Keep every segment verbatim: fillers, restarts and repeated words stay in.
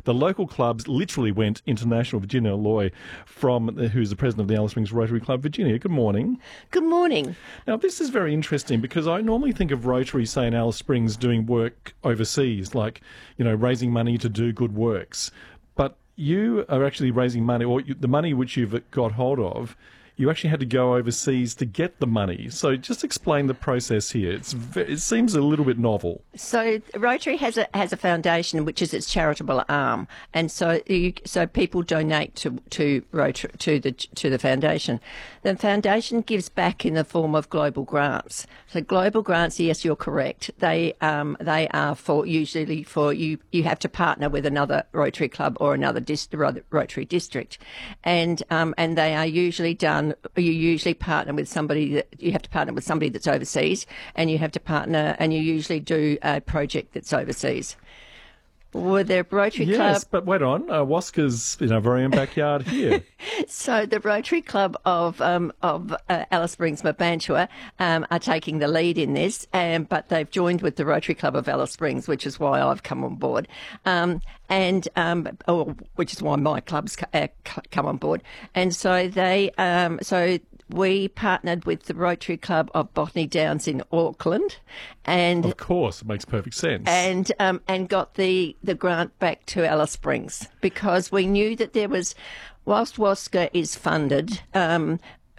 the local clubs literally went international. Virginia Loy, from who's the president of the Alice Springs Rotary Club. Virginia, good morning. Good morning. Now, this is very interesting because I normally think of Rotary, say, in Alice Springs doing work overseas, like, you know, raising money to do good works. But you are actually raising money, or you, the money which you've got hold of, you actually had to go overseas to get the money. So just explain the process here. It's it seems a little bit novel. So Rotary has a has a foundation which is its charitable arm, and so you, so people donate to to Rotary to the to the foundation. The foundation gives back in the form of global grants. So global grants, yes, you're correct. They um they are for usually for you. You have to partner with another Rotary club or another dist- Rotary district, and um and they are usually done. You usually partner with somebody that you have to partner with somebody that's overseas, and you have to partner, and you usually do a project that's overseas. Well, the Rotary yes, Club. Yes, but wait on. Uh, Wasca's in our very own backyard here. So the Rotary Club of um, of uh, Alice Springs Mparntwe um, are taking the lead in this, um, but they've joined with the Rotary Club of Alice Springs, which is why I've come on board, um, and um, or, which is why my club's uh, come on board. And so they, um, so we partnered with the Rotary Club of Botany Downs in Auckland, and of course, it makes perfect sense. And um, and got the the grant back to Alice Springs because we knew that there was. Whilst WASCA is funded, um,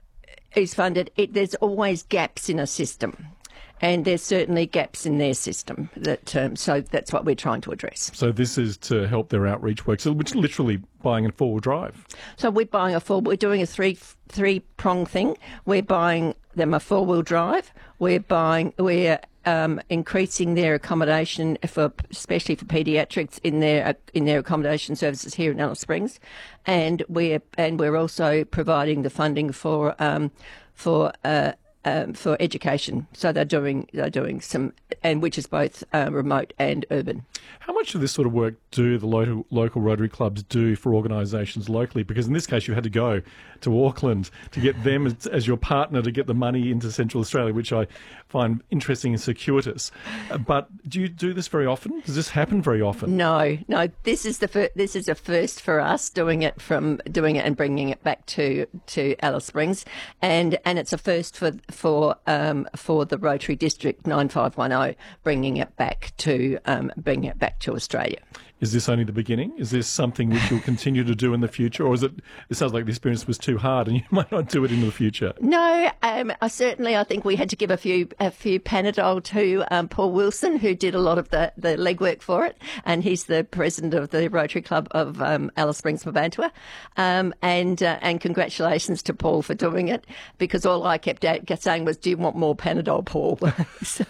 is funded, it, there's always gaps in a system, and there's certainly gaps in their system. That um, so that's what we're trying to address. So this is to help their outreach work, so which is literally buying a four-wheel drive. So we're buying a four. We're doing a three three prong thing. We're buying them a four-wheel drive. We're buying. We're Um, increasing their accommodation for, especially for paediatrics, in their uh, in their accommodation services here in Alice Springs, and we're and we're also providing the funding for um, for uh, um, for education. So they're doing they're doing some, and which is both uh, remote and urban. How much of this sort of work do the local, local Rotary clubs do for organisations locally? Because in this case, you had to go to Auckland to get them as, as your partner to get the money into Central Australia, which I find interesting and circuitous. Uh, but do you do this very often? Does this happen very often? No, no. This is the fir- this is a first for us, doing it from doing it and bringing it back to, to Alice Springs, and and it's a first for for um, for the Rotary District nine five one zero, bringing it back to um, bringing it back to Australia. Is this only the beginning? Is this something which you'll continue to do in the future, or is it? It sounds like the experience was too hard, and you might not do it in the future. No, um, I certainly. I think we had to give a few a few Panadol to um, Paul Wilson, who did a lot of the, the legwork for it, and he's the president of the Rotary Club of um, Alice Springs Mparntwe. Um, and uh, and congratulations to Paul for doing it, because all I kept saying was, "Do you want more Panadol, Paul?" so,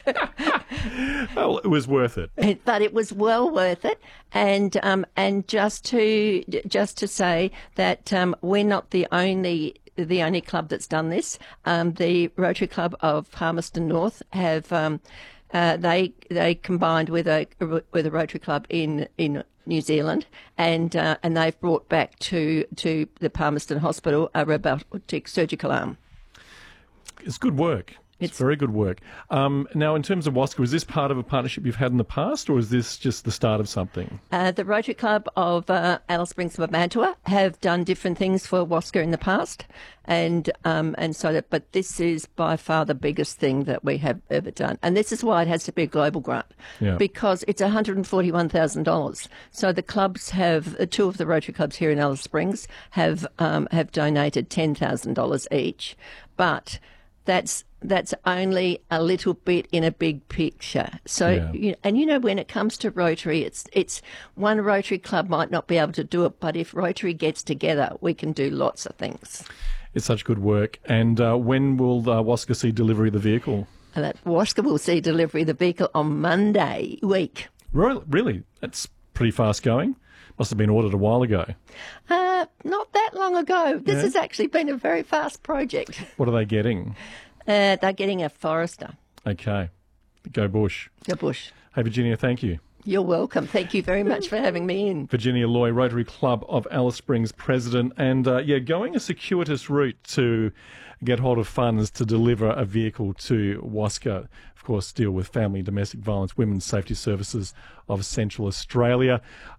well, it was worth it. But it was well worth it. And um, and just to just to say that um, we're not the only the only club that's done this. Um, the Rotary Club of Palmerston North have um, uh, they they combined with a with a Rotary Club in in New Zealand, and uh, and they've brought back to to the Palmerston Hospital a robotic surgical arm. It's good work. It's, it's very good work. Um, now, in terms of WASCA, is this part of a partnership you've had in the past, or is this just the start of something? Uh, the Rotary Club of uh, Alice Springs Mparntwe have done different things for WASCA in the past, and um, and so that. But this is by far the biggest thing that we have ever done, and this is why it has to be a global grant, yeah. because it's one hundred forty-one thousand dollars. So the clubs have uh, two of the Rotary clubs here in Alice Springs have um, have donated ten thousand dollars each, but that's that's only a little bit in a big picture. So, yeah. you, and you know, when it comes to Rotary, it's it's one Rotary club might not be able to do it, but if Rotary gets together, we can do lots of things. It's such good work. And uh, when will uh, WASCA see delivery of the vehicle? And that WASCA will see delivery of the vehicle on Monday week. Really? That's pretty fast going. Must have been ordered a while ago. Uh, not that long ago. This yeah. has actually been a very fast project. What are they getting? Uh, they're getting a Forester. Okay. Go Bush. Go Bush. Hey, Virginia, thank you. You're welcome. Thank you very much for having me in. Virginia Loy, Rotary Club of Alice Springs president, and uh, yeah, going a circuitous route to get hold of funds to deliver a vehicle to WASCA. Of course, deal with family and domestic violence, women's safety services of Central Australia.